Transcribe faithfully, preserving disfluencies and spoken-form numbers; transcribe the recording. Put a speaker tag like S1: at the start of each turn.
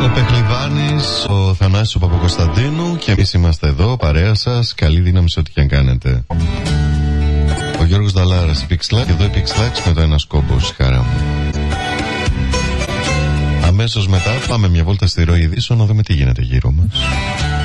S1: Πεχλιβάνης, ο Θανάσης ο Παπακοσταντίνου και εμείς είμαστε εδώ, παρέα σας. Καλή δύναμη σε ό,τι και αν κάνετε. Ο Γιώργος Δαλάρας, η Pixlax, και εδώ η Pixlax με το ένας κόμπος, χαρά μου. Αμέσως μετά πάμε μια βόλτα στη ροή ειδήσεων να δούμε τι γίνεται γύρω μας.